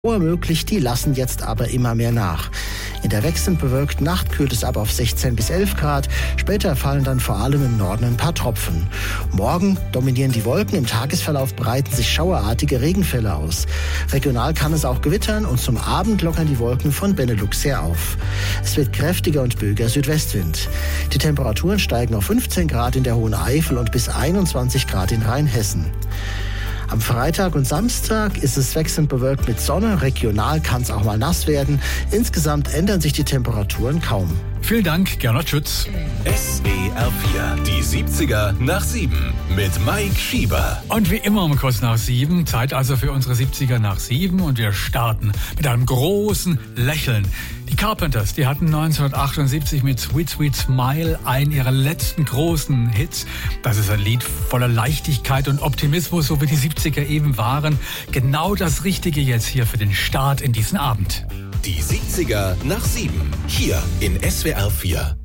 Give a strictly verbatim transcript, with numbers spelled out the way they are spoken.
möglich, die lassen jetzt aber immer mehr nach. In der wechselnd bewölkten Nacht kühlt es ab auf sechzehn bis elf Grad. Später fallen dann vor allem im Norden ein paar Tropfen. Morgen dominieren die Wolken. Im Tagesverlauf breiten sich schauerartige Regenfälle aus. Regional kann es auch gewittern und zum Abend lockern die Wolken von Benelux her auf. Es wird kräftiger und böiger Südwestwind. Die Temperaturen steigen auf fünfzehn Grad in der Hohen Eifel und bis einundzwanzig Grad in Rheinhessen. Am Freitag und Samstag ist es wechselnd bewölkt mit Sonne. Regional kann es auch mal nass werden. Insgesamt ändern sich die Temperaturen kaum. Vielen Dank, Gernot Schütz. S W R vier, die siebziger nach sieben mit Mike Schieber. Und wie immer um kurz nach sieben, Zeit also für unsere siebziger nach sieben und wir starten mit einem großen Lächeln. Die Carpenters, die hatten neunzehnhundertachtundsiebzig mit Sweet Sweet Smile einen ihrer letzten großen Hits. Das ist ein Lied voller Leichtigkeit und Optimismus, so wie die siebziger eben waren. Genau das Richtige jetzt hier für den Start in diesen Abend. Die siebziger nach sieben, hier in S W R vier.